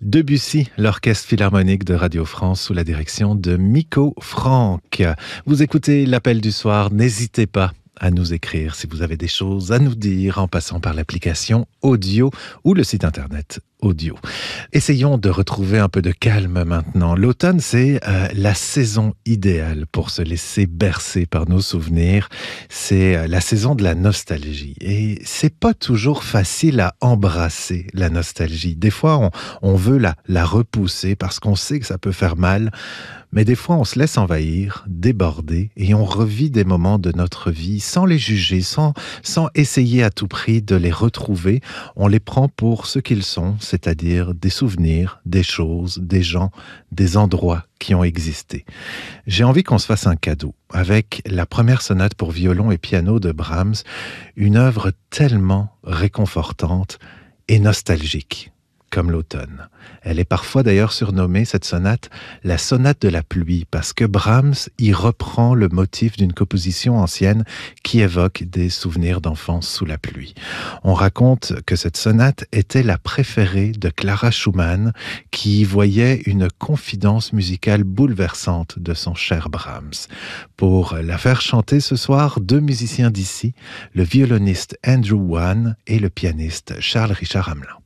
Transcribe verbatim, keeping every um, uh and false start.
Debussy, l'Orchestre Philharmonique de Radio France sous la direction de Miko Franck. Vous écoutez l'Appel du soir, n'hésitez pas à nous écrire si vous avez des choses à nous dire en passant par l'application audio ou le site internet audio. Essayons de retrouver un peu de calme maintenant. L'automne, c'est euh, la saison idéale pour se laisser bercer par nos souvenirs. C'est euh, la saison de la nostalgie. Et c'est pas toujours facile à embrasser la nostalgie. Des fois, on, on veut la, la repousser parce qu'on sait que ça peut faire mal. Mais des fois, on se laisse envahir, déborder, et on revit des moments de notre vie sans les juger, sans, sans essayer à tout prix de les retrouver. On les prend pour ce qu'ils sont, c'est-à-dire des souvenirs, des choses, des gens, des endroits qui ont existé. J'ai envie qu'on se fasse un cadeau avec la première sonate pour violon et piano de Brahms, une œuvre tellement réconfortante et nostalgique, comme l'automne. Elle est parfois d'ailleurs surnommée, cette sonate, la sonate de la pluie, parce que Brahms y reprend le motif d'une composition ancienne qui évoque des souvenirs d'enfance sous la pluie. On raconte que cette sonate était la préférée de Clara Schumann, qui y voyait une confidence musicale bouleversante de son cher Brahms. Pour la faire chanter ce soir, deux musiciens d'ici, le violoniste Andrew Wan et le pianiste Charles Richard Hamelin.